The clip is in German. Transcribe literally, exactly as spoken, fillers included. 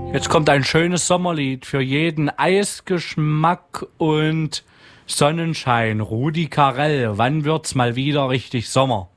Jetzt kommt ein schönes Sommerlied für jeden Eisgeschmack und Sonnenschein. Rudi Carrell, wann wird's mal wieder richtig Sommer?